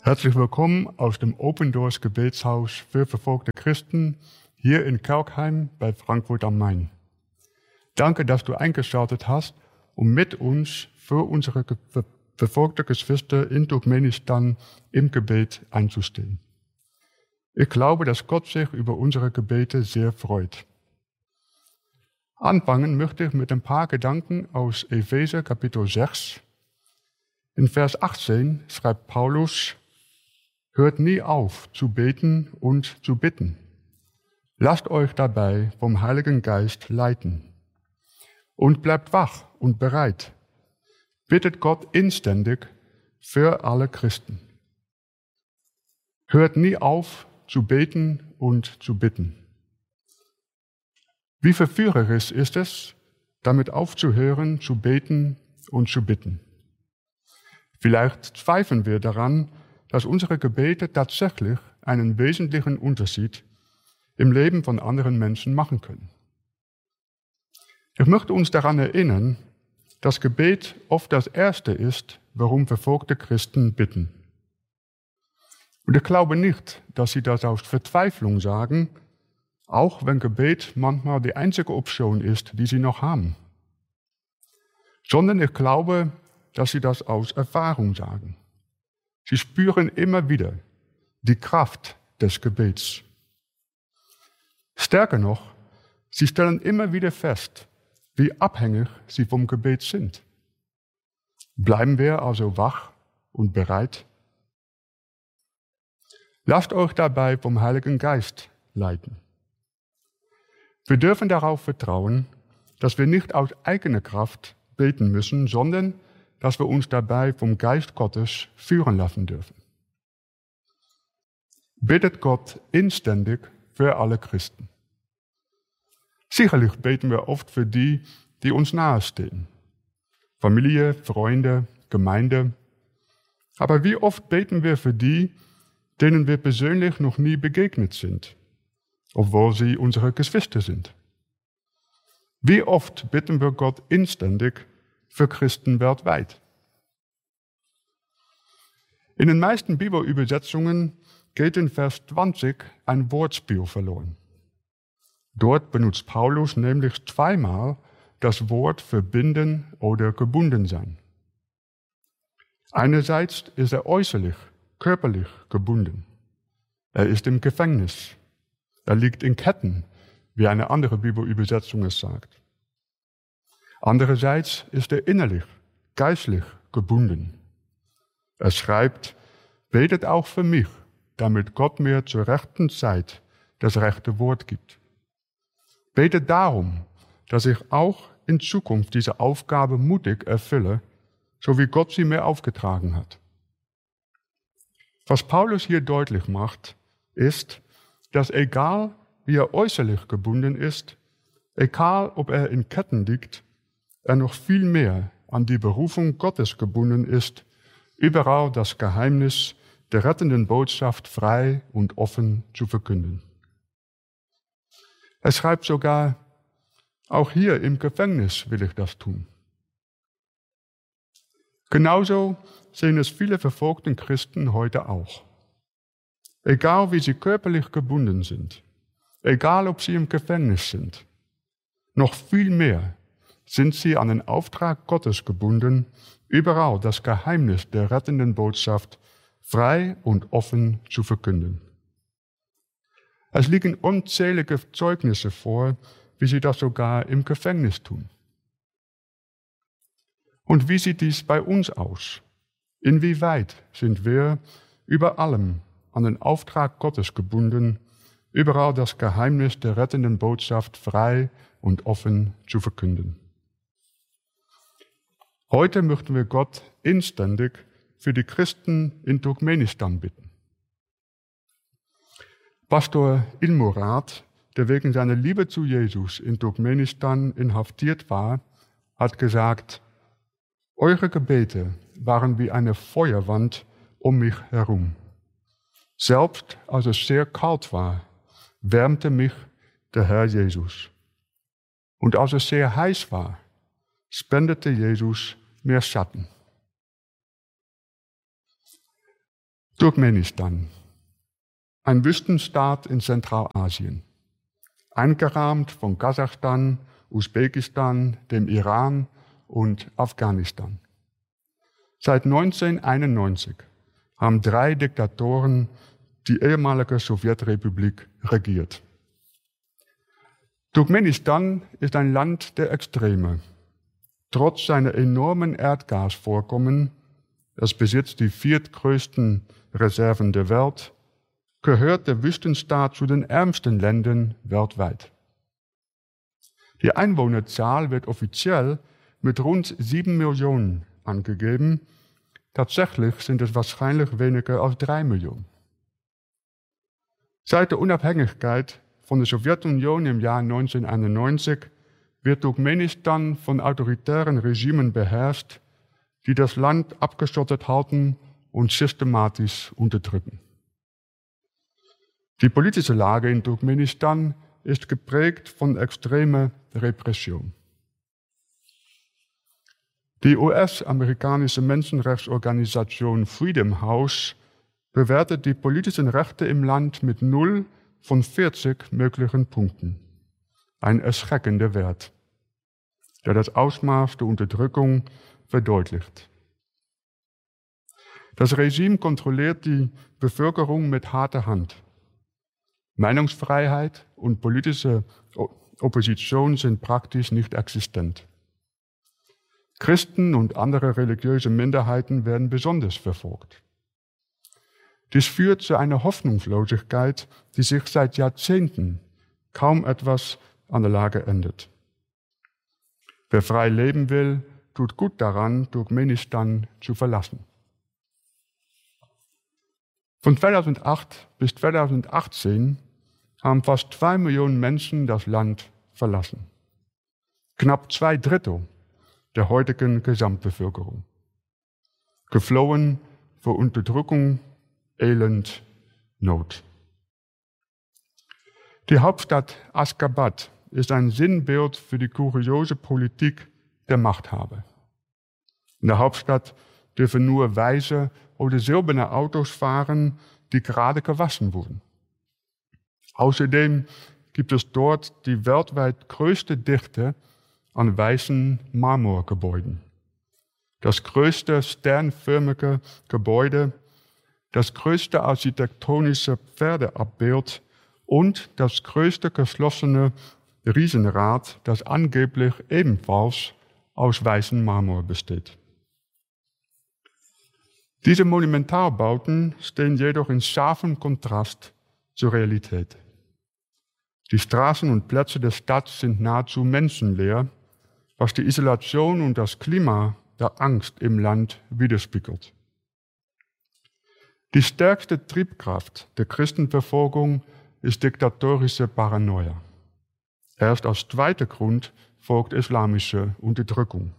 Herzlich willkommen aus dem Open Doors Gebetshaus für verfolgte Christen hier in Kelkheim bei Frankfurt am Main. Danke, dass du eingeschaltet hast, um mit uns für unsere verfolgte Geschwister in Turkmenistan im Gebet einzustehen. Ich glaube, dass Gott sich über unsere Gebete sehr freut. Anfangen möchte ich mit ein paar Gedanken aus Epheser Kapitel 6. In Vers 18 schreibt Paulus: Hört nie auf zu beten und zu bitten. Lasst euch dabei vom Heiligen Geist leiten. Und bleibt wach und bereit. Bittet Gott inständig für alle Christen. Hört nie auf zu beten und zu bitten. Wie verführerisch ist es, damit aufzuhören, zu beten und zu bitten. Vielleicht zweifeln wir daran, dass unsere Gebete tatsächlich einen wesentlichen Unterschied im Leben von anderen Menschen machen können. Ich möchte uns daran erinnern, dass Gebet oft das Erste ist, warum verfolgte Christen bitten. Und ich glaube nicht, dass sie das aus Verzweiflung sagen, auch wenn Gebet manchmal die einzige Option ist, die sie noch haben. Sondern ich glaube, dass sie das aus Erfahrung sagen. Sie spüren immer wieder die Kraft des Gebets. Stärker noch, sie stellen immer wieder fest, wie abhängig sie vom Gebet sind. Bleiben wir also wach und bereit? Lasst euch dabei vom Heiligen Geist leiten. Wir dürfen darauf vertrauen, dass wir nicht aus eigener Kraft beten müssen, sondern dass wir uns dabei vom Geist Gottes führen lassen dürfen. Bittet Gott inständig für alle Christen. Sicherlich beten wir oft für die, die uns nahestehen. Familie, Freunde, Gemeinde. Aber wie oft beten wir für die, denen wir persönlich noch nie begegnet sind, obwohl sie unsere Geschwister sind? Wie oft bitten wir Gott inständig für Christen weltweit? In den meisten Bibelübersetzungen geht in Vers 20 ein Wortspiel verloren. Dort benutzt Paulus nämlich zweimal das Wort verbinden oder gebunden sein. Einerseits ist er äußerlich, körperlich gebunden. Er ist im Gefängnis. Er liegt in Ketten, wie eine andere Bibelübersetzung es sagt. Andererseits ist er innerlich, geistlich gebunden. Er schreibt: Betet auch für mich, damit Gott mir zur rechten Zeit das rechte Wort gibt. Betet darum, dass ich auch in Zukunft diese Aufgabe mutig erfülle, so wie Gott sie mir aufgetragen hat. Was Paulus hier deutlich macht, ist, dass egal wie er äußerlich gebunden ist, egal ob er in Ketten liegt, er noch viel mehr an die Berufung Gottes gebunden ist, überall das Geheimnis der rettenden Botschaft frei und offen zu verkünden. Er schreibt sogar: Auch hier im Gefängnis will ich das tun. Genauso sehen es viele verfolgten Christen heute auch. Egal wie sie körperlich gebunden sind, egal ob sie im Gefängnis sind, noch viel mehr sind sie an den Auftrag Gottes gebunden, überall das Geheimnis der rettenden Botschaft frei und offen zu verkünden. Es liegen unzählige Zeugnisse vor, wie sie das sogar im Gefängnis tun. Und wie sieht dies bei uns aus? Inwieweit sind wir über allem an den Auftrag Gottes gebunden, überall das Geheimnis der rettenden Botschaft frei und offen zu verkünden? Heute möchten wir Gott inständig für die Christen in Turkmenistan bitten. Pastor Ilmurat, der wegen seiner Liebe zu Jesus in Turkmenistan inhaftiert war, hat gesagt: Eure Gebete waren wie eine Feuerwand um mich herum. Selbst als es sehr kalt war, wärmte mich der Herr Jesus. Und als es sehr heiß war, spendete Jesus mir Schatten. Turkmenistan, ein Wüstenstaat in Zentralasien, eingerahmt von Kasachstan, Usbekistan, dem Iran und Afghanistan. Seit 1991 haben 3 Diktatoren die ehemalige Sowjetrepublik regiert. Turkmenistan ist ein Land der Extreme. Trotz seiner enormen Erdgasvorkommen, es besitzt die 4. Reserven der Welt, gehört der Wüstenstaat zu den ärmsten Ländern weltweit. Die Einwohnerzahl wird offiziell mit rund 7 Millionen angegeben. Tatsächlich sind es wahrscheinlich weniger als 3 Millionen. Seit der Unabhängigkeit von der Sowjetunion im Jahr 1991 wird Turkmenistan von autoritären Regimen beherrscht, die das Land abgeschottet halten und systematisch unterdrücken. Die politische Lage in Turkmenistan ist geprägt von extremer Repression. Die US-amerikanische Menschenrechtsorganisation Freedom House bewertet die politischen Rechte im Land mit 0 von 40 möglichen Punkten. Ein erschreckender Wert, der das Ausmaß der Unterdrückung verdeutlicht. Das Regime kontrolliert die Bevölkerung mit harter Hand. Meinungsfreiheit und politische Opposition sind praktisch nicht existent. Christen und andere religiöse Minderheiten werden besonders verfolgt. Dies führt zu einer Hoffnungslosigkeit, die sich seit Jahrzehnten kaum etwas an der Lage ändert. Wer frei leben will, tut gut daran, Turkmenistan zu verlassen. Von 2008 bis 2018 haben fast 2 Millionen Menschen das Land verlassen. Knapp 2/3 der heutigen Gesamtbevölkerung. Geflohen vor Unterdrückung, Elend, Not. Die Hauptstadt Aşgabat ist ein Sinnbild für die kuriose Politik der Machthaber. In der Hauptstadt dürfen nur weiße oder silberne Autos fahren, die gerade gewaschen wurden. Außerdem gibt es dort die weltweit größte Dichte an weißen Marmorgebäuden. Das größte sternförmige Gebäude, das größte architektonische Pferdeabbild und das größte geschlossene Riesenrad, das angeblich ebenfalls aus weißem Marmor besteht. Diese Monumentalbauten stehen jedoch in scharfem Kontrast zur Realität. Die Straßen und Plätze der Stadt sind nahezu menschenleer, was die Isolation und das Klima der Angst im Land widerspiegelt. Die stärkste Triebkraft der Christenverfolgung ist diktatorische Paranoia. Erst als zweiter Grund folgt islamische Unterdrückung.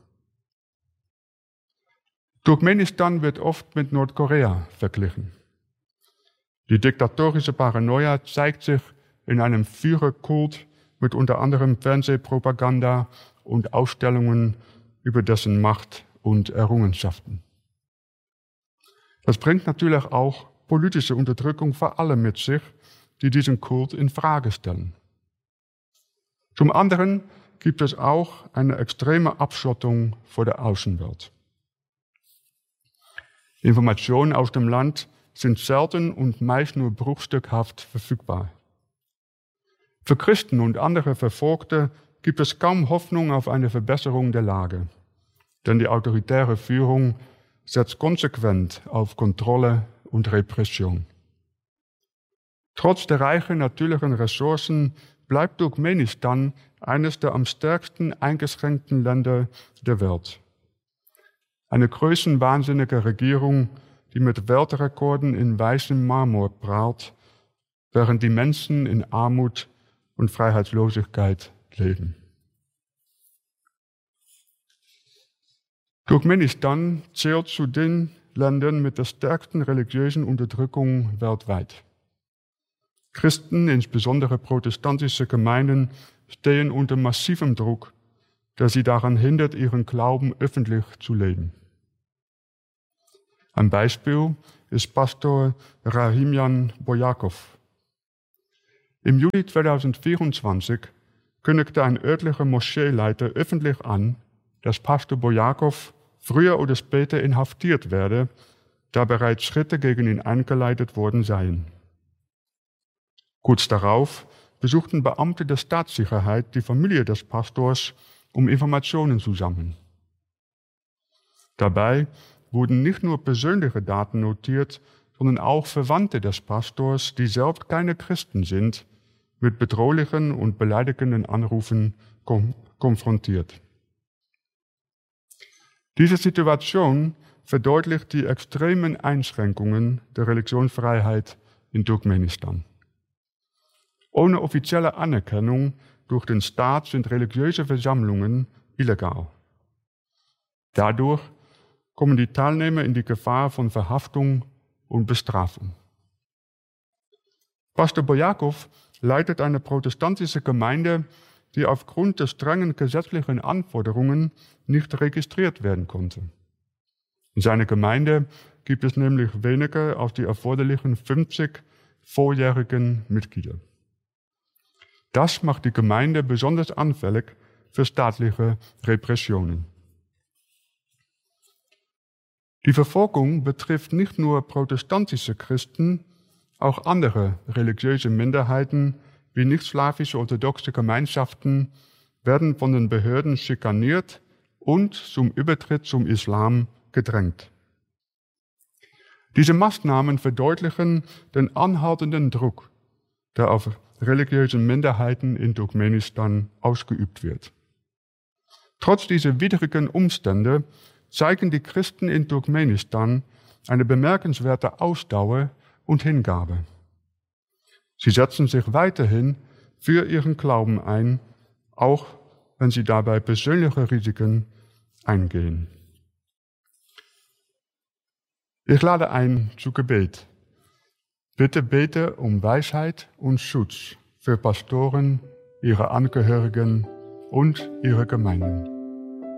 Turkmenistan wird oft mit Nordkorea verglichen. Die diktatorische Paranoia zeigt sich in einem Führerkult mit unter anderem Fernsehpropaganda und Ausstellungen über dessen Macht und Errungenschaften. Das bringt natürlich auch politische Unterdrückung für alle mit sich, die diesen Kult in Frage stellen. Zum anderen gibt es auch eine extreme Abschottung vor der Außenwelt. Informationen aus dem Land sind selten und meist nur bruchstückhaft verfügbar. Für Christen und andere Verfolgte gibt es kaum Hoffnung auf eine Verbesserung der Lage, denn die autoritäre Führung setzt konsequent auf Kontrolle und Repression. Trotz der reichen natürlichen Ressourcen bleibt Turkmenistan eines der am stärksten eingeschränkten Länder der Welt. Eine größenwahnsinnige Regierung, die mit Weltrekorden in weißem Marmor prahlt, während die Menschen in Armut und Freiheitslosigkeit leben. Turkmenistan zählt zu den Ländern mit der stärksten religiösen Unterdrückung weltweit. Christen, insbesondere protestantische Gemeinden, stehen unter massivem Druck, der sie daran hindert, ihren Glauben öffentlich zu leben. Ein Beispiel ist Pastor Rahimjan Bojakov. Im Juli 2024 kündigte ein örtlicher Moscheeleiter öffentlich an, dass Pastor Bojakov früher oder später inhaftiert werde, da bereits Schritte gegen ihn eingeleitet worden seien. Kurz darauf besuchten Beamte der Staatssicherheit die Familie des Pastors, um Informationen zu sammeln. Dabei wurden nicht nur persönliche Daten notiert, sondern auch Verwandte des Pastors, die selbst keine Christen sind, mit bedrohlichen und beleidigenden Anrufen konfrontiert. Diese Situation verdeutlicht die extremen Einschränkungen der Religionsfreiheit in Turkmenistan. Ohne offizielle Anerkennung durch den Staat sind religiöse Versammlungen illegal. Dadurch kommen die Teilnehmer in die Gefahr von Verhaftung und Bestrafung. Pastor Bojakov leitet eine protestantische Gemeinde, die aufgrund der strengen gesetzlichen Anforderungen nicht registriert werden konnte. In seiner Gemeinde gibt es nämlich weniger als die erforderlichen 50 volljährigen Mitglieder. Das macht die Gemeinde besonders anfällig für staatliche Repressionen. Die Verfolgung betrifft nicht nur protestantische Christen, auch andere religiöse Minderheiten wie nicht-slawische orthodoxe Gemeinschaften werden von den Behörden schikaniert und zum Übertritt zum Islam gedrängt. Diese Maßnahmen verdeutlichen den anhaltenden Druck, der auf religiöse Minderheiten in Turkmenistan ausgeübt wird. Trotz dieser widrigen Umstände zeigen die Christen in Turkmenistan eine bemerkenswerte Ausdauer und Hingabe. Sie setzen sich weiterhin für ihren Glauben ein, auch wenn sie dabei persönliche Risiken eingehen. Ich lade ein zu Gebet. Bitte bete um Weisheit und Schutz für Pastoren, ihre Angehörigen und ihre Gemeinden.